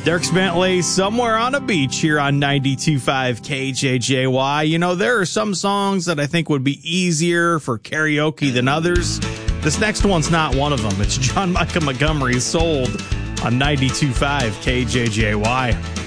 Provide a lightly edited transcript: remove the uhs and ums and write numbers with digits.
Dierks Bentley, Somewhere on a Beach here on 92.5 KJJY. You know, there are some songs that I think would be easier for karaoke than others. This next one's not one of them. It's John Michael Montgomery's Sold on 92.5 KJJY.